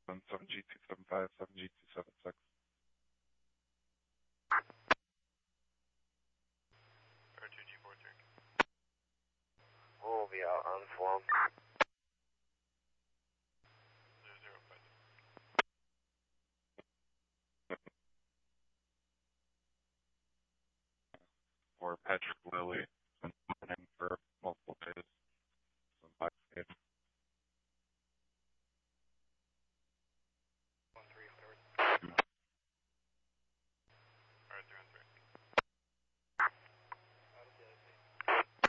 7G275, 7G276. R2G43. We'll be out on form. 0052. Or Patrick Lilly.